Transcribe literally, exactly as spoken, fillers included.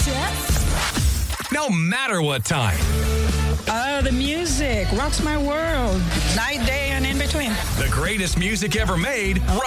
Jess? No matter what time. Oh, the music rocks my world. Night, day, and in between. The greatest music ever made, right